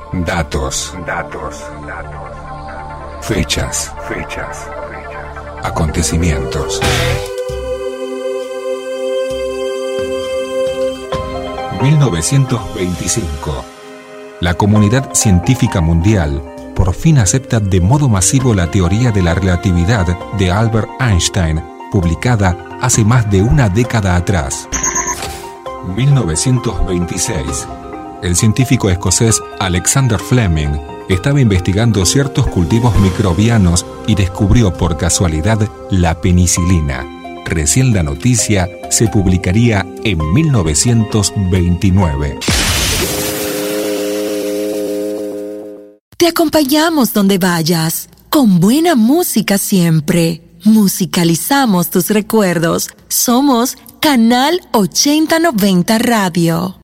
Datos. Fechas. Acontecimientos. 1925. La comunidad científica mundial por fin acepta de modo masivo la teoría de la relatividad de Albert Einstein, publicada hace más de una década atrás. 1926. El científico escocés Alexander Fleming estaba investigando ciertos cultivos microbianos y descubrió por casualidad la penicilina. Recién la noticia se publicaría en 1929. Te acompañamos donde vayas, con buena música siempre. Musicalizamos tus recuerdos. Somos Canal 8090 Radio.